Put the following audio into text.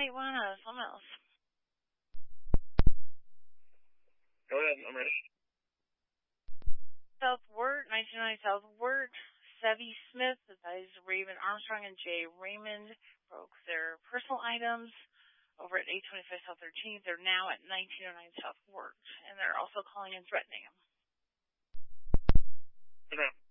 981, someone else. Go ahead, I'm ready. Southward, 1990 Southward, Sevy Smith, that is Raven Armstrong and Jay Raymond, broke their personal items over at 825 South 13th. They're now at 1909 Southward, and they're also calling and threatening them. Okay.